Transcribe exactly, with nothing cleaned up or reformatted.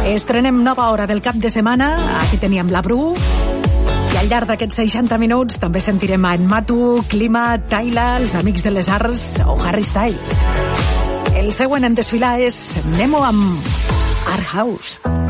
Estrenem nova hora del cap de setmana. Aquí teníem la Bru. I al llarg d'aquests seixanta minuts també sentirem a en Matu, Clima, Tyla, els Amics de les Arts o Harry Styles. El següent en desfilar és Nemo amb Art House.